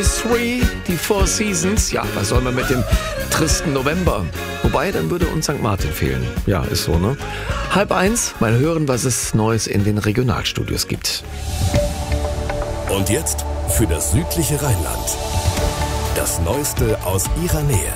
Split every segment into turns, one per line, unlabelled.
23, die Four Seasons. Ja, was soll man mit dem tristen November? Wobei, dann würde uns St. Martin fehlen. Ja, ist so, ne? 12:30, mal hören, was es Neues in den Regionalstudios gibt.
Und jetzt für das südliche Rheinland. Das Neueste aus ihrer Nähe.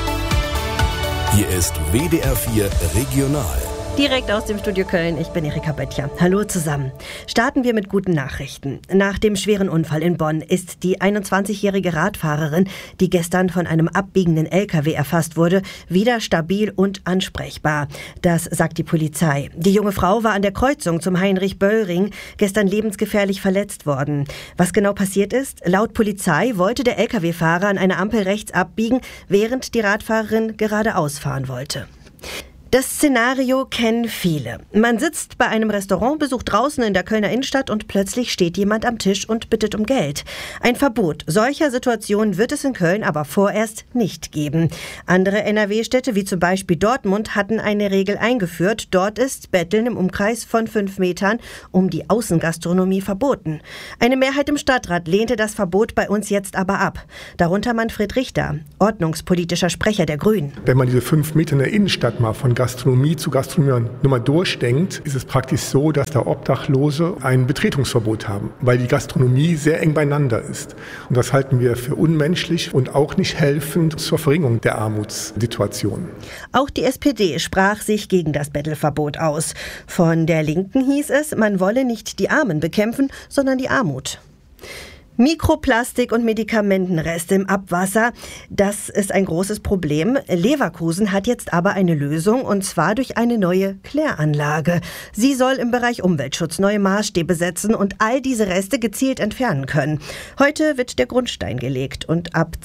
Hier ist WDR 4 Regional.
Direkt aus dem Studio Köln, ich bin Erika Böttcher. Hallo zusammen. Starten wir mit guten Nachrichten. Nach dem schweren Unfall in Bonn ist die 21-jährige Radfahrerin, die gestern von einem abbiegenden LKW erfasst wurde, wieder stabil und ansprechbar. Das sagt die Polizei. Die junge Frau war an der Kreuzung zum Heinrich-Böll-Ring gestern lebensgefährlich verletzt worden. Was genau passiert ist? Laut Polizei wollte der LKW-Fahrer an einer Ampel rechts abbiegen, während die Radfahrerin geradeaus fahren wollte. Das Szenario kennen viele. Man sitzt bei einem Restaurantbesuch draußen in der Kölner Innenstadt und plötzlich steht jemand am Tisch und bittet um Geld. Ein Verbot solcher Situationen wird es in Köln aber vorerst nicht geben. Andere NRW-Städte, wie zum Beispiel Dortmund, hatten eine Regel eingeführt. Dort ist Betteln im Umkreis von 5 Metern um die Außengastronomie verboten. Eine Mehrheit im Stadtrat lehnte das Verbot bei uns jetzt aber ab. Darunter Manfred Richter, ordnungspolitischer Sprecher der Grünen.
Wenn man diese 5 Meter in der Innenstadt mal von Gastronomie zu Gastronomie nur mal durchdenkt, ist es praktisch so, dass da Obdachlose ein Betretungsverbot haben, weil die Gastronomie sehr eng beieinander ist. Und das halten wir für unmenschlich und auch nicht helfend zur Verringerung der Armutssituation.
Auch die SPD sprach sich gegen das Bettelverbot aus. Von der Linken hieß es, man wolle nicht die Armen bekämpfen, sondern die Armut. Mikroplastik und Medikamentenreste im Abwasser, das ist ein großes Problem. Leverkusen hat jetzt aber eine Lösung, und zwar durch eine neue Kläranlage. Sie soll im Bereich Umweltschutz neue Maßstäbe setzen und all diese Reste gezielt entfernen können. Heute wird der Grundstein gelegt und ab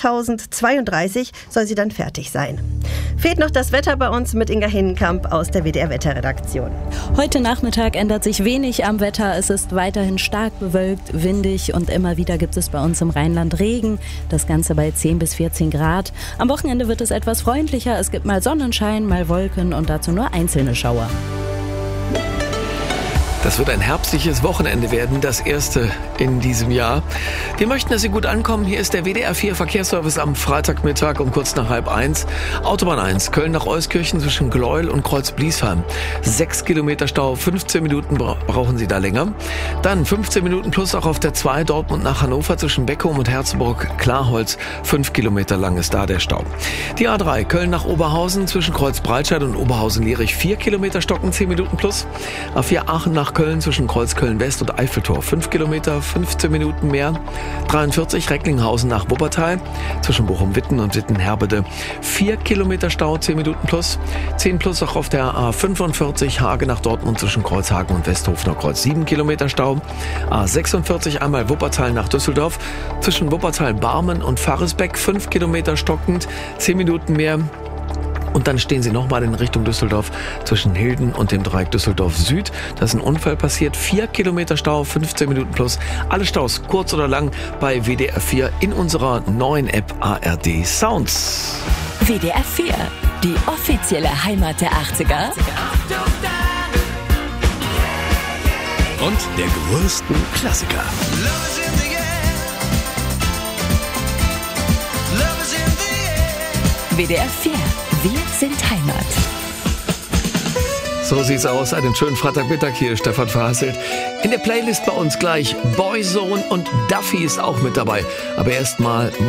2032 soll sie dann fertig sein. Fehlt noch das Wetter bei uns mit Inga Hinnenkamp aus der WDR-Wetterredaktion.
Heute Nachmittag ändert sich wenig am Wetter. Es ist weiterhin stark bewölkt, windig und immer wieder gibt es bei uns im Rheinland Regen. Das Ganze bei 10 bis 14 Grad. Am Wochenende wird es etwas freundlicher. Es gibt mal Sonnenschein, mal Wolken und dazu nur einzelne Schauer.
Das wird ein herbstliches Wochenende werden, das erste in diesem Jahr. Wir möchten, dass Sie gut ankommen. Hier ist der WDR 4 Verkehrsservice am Freitagmittag um kurz nach 12:30. Autobahn 1, Köln nach Euskirchen zwischen Gleuel und Kreuz-Bliesheim. 6 Kilometer Stau, 15 Minuten brauchen Sie da länger. Dann 15 Minuten plus auch auf der 2, Dortmund nach Hannover zwischen Beckum und Herzburg-Klarholz. 5 Kilometer lang ist da der Stau. Die A3, Köln nach Oberhausen zwischen Kreuz-Breitscheid und Oberhausen-Lierich. 4 Kilometer stocken, 10 Minuten plus. A4 Aachen nach Köln zwischen Kreuzköln-West und Eiffeltor. 5 Kilometer, 15 Minuten mehr. 43 Recklinghausen nach Wuppertal zwischen Bochum-Witten und Witten-Herbede. 4 Kilometer Stau, 10 Minuten plus. 10 plus auch auf der A45 Hage nach Dortmund zwischen Kreuzhagen und Westhofener Kreuz. 7 Kilometer Stau. A46 einmal Wuppertal nach Düsseldorf zwischen Wuppertal-Barmen und Farresbeck. 5 Kilometer stockend, 10 Minuten mehr. Und dann stehen Sie nochmal in Richtung Düsseldorf zwischen Hilden und dem Dreieck Düsseldorf Süd. Da ist ein Unfall passiert. 4 Kilometer Stau, 15 Minuten plus. Alle Staus, kurz oder lang, bei WDR 4 in unserer neuen App ARD Sounds.
WDR 4, die offizielle Heimat der 80er.
Und der größten Klassiker.
WDR 4, wir sind Heimat.
So sieht's aus. Einen schönen Freitagmittag hier, Stefan Verhasselt. In der Playlist bei uns gleich Boyzone und Duffy ist auch mit dabei. Aber erstmal